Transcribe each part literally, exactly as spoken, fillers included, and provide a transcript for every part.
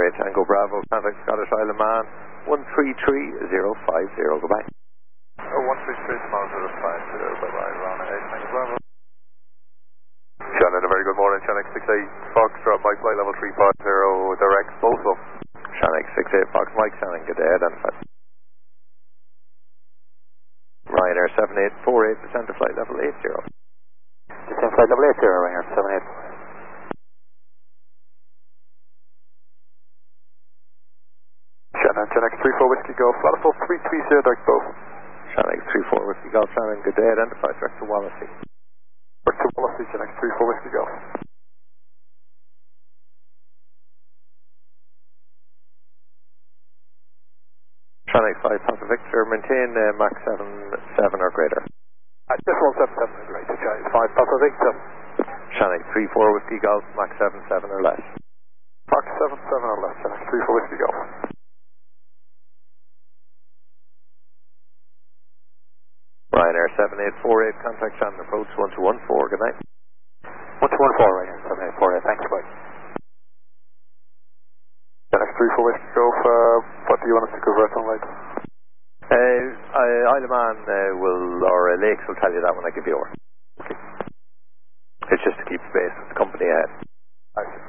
eight Tango Bravo, contact Scottish Isle of Man, one three three zero five zero, goodbye. Oh, one three three zero five zero, bye-bye, Rana eight Tango Bravo. Shannon, a very good morning, Shannon six eight Fox, drop Mike flight level three five zero, direct, both of them. Shannon six eight Fox, Mike, Shannon, good day, identified. Ryanair seven eight four eight, descend to flight level eight zero. Descend flight level eight zero, Ryanair seven eight. Shannon, Shannon three four Whiskey Golf, Latitude three three zero, direct both. Shannon three four Whiskey Golf, Shannon, good day, identified, direct to Wallasey. Direct to Wallasey, Shannon three four Whiskey Golf. Shannon five Papa Victor, maintain uh, Mach seven seven or greater. Uh, just one seven seven or greater, Shannon five Papa Victor. Shannon three four Whiskey Golf, Mach seven seven or less. Mach seven seven or less, Shannon three four Whiskey Golf. Ryanair seven eight four eight, contact Shannon approach one two one four, good night. one two one four, Ryanair seven eight four eight, thanks, bye. Shannon three four Whiskey Golf, uh, what do you want us to cover out on light? Uh, uh, Isle of Man uh, will, or uh, Lakes will tell you that when I give you over. Okay. It's just to keep space with the company ahead. I see.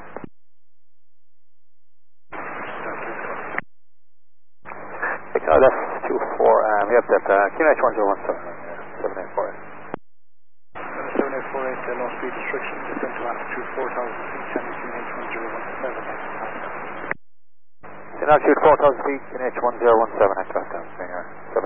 Uh, left two four, um, we have that, uh, Q N H one zero one seven, seven eight four eight. seven eight four eight, uh, low speed restriction, descend to altitude four thousand feet, sending Q N H one zero one seven. In altitude four thousand feet, Q N H one zero one seven, aircraft down, Ryanair seven